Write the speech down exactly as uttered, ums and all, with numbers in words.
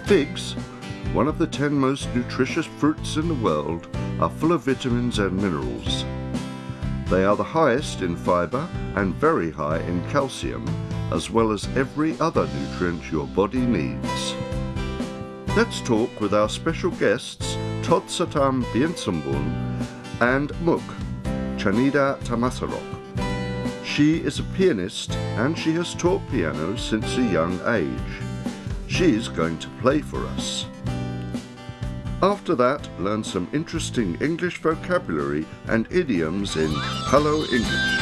Figs, one of the ten most nutritious fruits in the world, are full of vitamins and minerals. They are the highest in fibre and very high in calcium, as well as every other nutrient your body needs. Let's talk with our special guests Todd Satam Biensambun and Muk, Chanida Tamasarok. She is a pianist and she has taught piano since a young age. She's going to play for us. After that, learn some interesting English vocabulary and idioms in Hello English.